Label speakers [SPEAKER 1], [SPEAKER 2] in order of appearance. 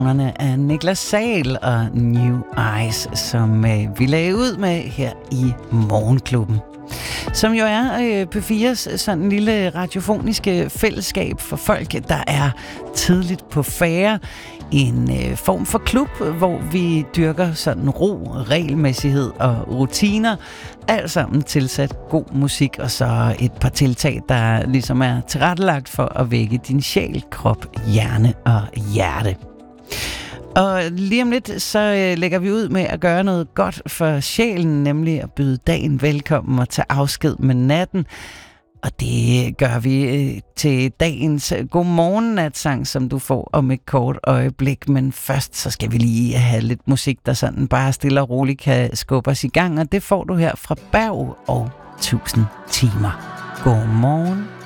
[SPEAKER 1] af Niklas Sahl og New Eyes, som vi lagde ud med her i Morgenklubben. Som jo er P4's sådan en lille radiofoniske fællesskab for folk, der er tidligt på færde. En form for klub, hvor vi dyrker sådan ro, regelmæssighed og rutiner. Alt sammen tilsat god musik, og så et par tiltag, der ligesom er tilrettelagt for at vække din sjæl, krop, hjerne og hjerte. Og lige om lidt, så lægger vi ud med at gøre noget godt for sjælen, nemlig at byde dagen velkommen og tage afsked med natten. Og det gør vi til dagens godmorgen-natsang, som du får om et kort øjeblik. Men først så skal vi lige have lidt musik, der sådan bare stille og roligt kan skubbe os i gang. Og det får du her fra Berg og 1000 timer. Godmorgen.